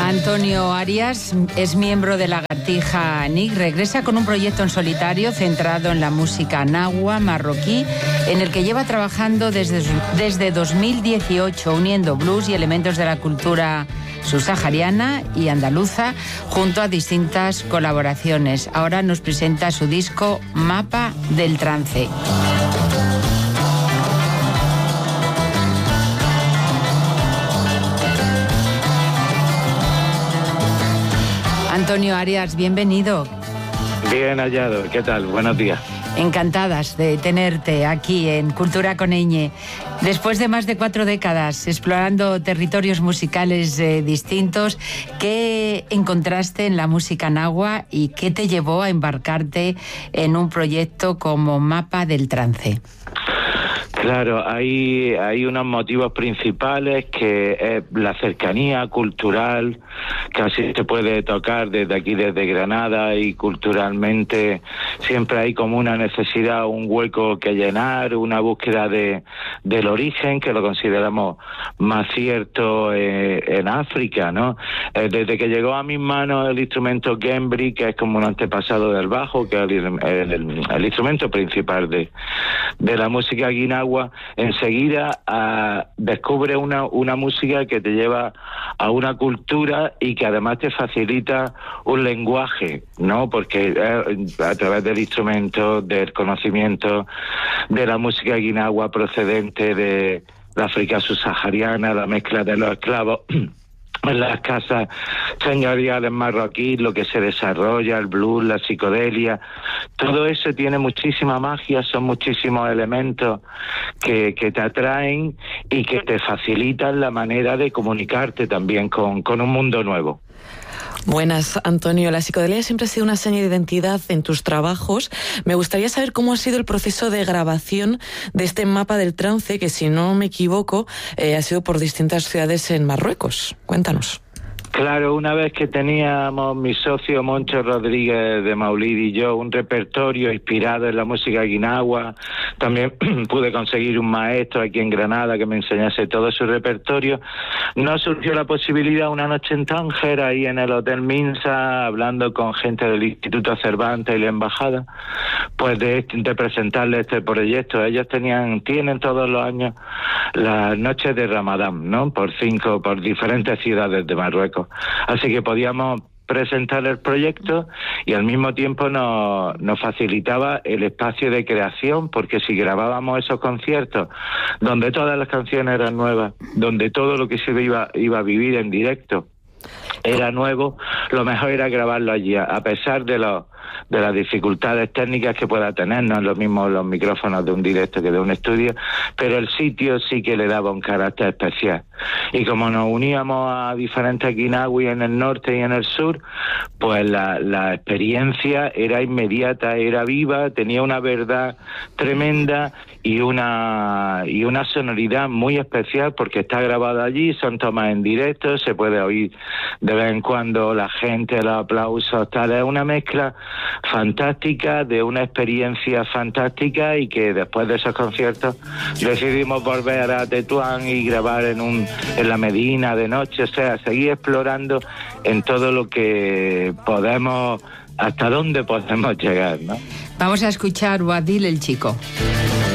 Antonio Arias es miembro de Lagartija NIC. Regresa con un proyecto en solitario centrado en la música nahua marroquí, en el que lleva trabajando desde 2018, uniendo blues y elementos de la cultura subsahariana y andaluza junto a distintas colaboraciones. Ahora nos presenta su disco Mapa del Trance. Antonio Arias, bienvenido. Bien hallado, ¿qué tal? Buenos días. Encantadas de tenerte aquí en Cultura con Ñ. Después de más de 4 décadas explorando territorios musicales distintos, ¿qué encontraste en la música nahua y qué te llevó a embarcarte en un proyecto como Mapa del Trance? Claro, hay unos motivos principales, que es la cercanía cultural, casi se puede tocar desde aquí, desde Granada, y culturalmente siempre hay como una necesidad, un hueco que llenar, una búsqueda del origen, que lo consideramos más cierto en África, ¿no? Desde que llegó a mis manos el instrumento Gembri, que es como un antepasado del bajo, que es el instrumento principal de la música guinagua, enseguida descubre una música que te lleva a una cultura y que además te facilita un lenguaje, ¿no? Porque a través del instrumento, del conocimiento de la música guinagua procedente de la África subsahariana, la mezcla de los esclavos en las casas señoriales marroquíes, lo que se desarrolla, el blues, la psicodelia, todo eso tiene muchísima magia, son muchísimos elementos que te atraen y que te facilitan la manera de comunicarte también con un mundo nuevo. Buenas, Antonio. La psicodelia siempre ha sido una seña de identidad en tus trabajos. Me gustaría saber cómo ha sido el proceso de grabación de este Mapa del Trance, que, si no me equivoco, ha sido por distintas ciudades en Marruecos. Cuéntanos. Claro, una vez que teníamos mi socio Moncho Rodríguez de Maulid y yo un repertorio inspirado en la música guinagua, también pude conseguir un maestro aquí en Granada que me enseñase todo su repertorio. Nos surgió la posibilidad una noche en Tánger, ahí en el Hotel Minsa, hablando con gente del Instituto Cervantes y la Embajada, pues de presentarles este proyecto. Ellos tienen todos los años las noches de Ramadán, ¿no? Por diferentes ciudades de Marruecos. Así que podíamos presentar el proyecto y al mismo tiempo nos facilitaba el espacio de creación, porque si grabábamos esos conciertos donde todas las canciones eran nuevas, donde todo lo que se iba a vivir en directo era nuevo, lo mejor era grabarlo allí, a pesar de las dificultades técnicas que pueda tener, no es lo mismo los micrófonos de un directo que de un estudio, pero el sitio sí que le daba un carácter especial. Y como nos uníamos a diferentes guinaguis en el norte y en el sur, pues la experiencia era inmediata, era viva, tenía una verdad tremenda y una sonoridad muy especial, porque está grabado allí, son tomas en directo, se puede oír de vez en cuando la gente, los aplausos, tal. Es una mezcla fantástica, de una experiencia fantástica, y que después de esos conciertos decidimos volver a Tetuán y grabar en la Medina de noche, o sea, seguir explorando en todo lo que podemos, hasta dónde podemos llegar, ¿no? Vamos a escuchar Wadil el Chico.